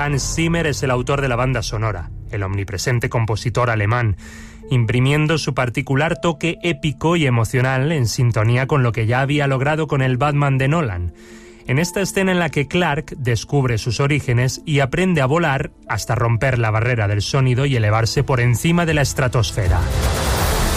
Hans Zimmer es el autor de la banda sonora, el omnipresente compositor alemán, imprimiendo su particular toque épico y emocional en sintonía con lo que ya había logrado con el Batman de Nolan. En esta escena en la que Clark descubre sus orígenes y aprende a volar hasta romper la barrera del sonido y elevarse por encima de la estratosfera.